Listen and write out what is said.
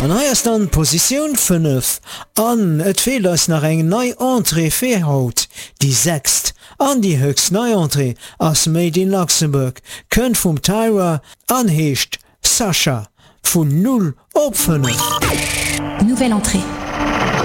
An erst an Position 5 an et fehlt ass nach eng nei Entrée fir haut, die 6. An die höchst nei Entrée ass Made in Luxemburg kënnt vum Tyra anheescht Sascha vun 0 op 5. Nouvelle entrée.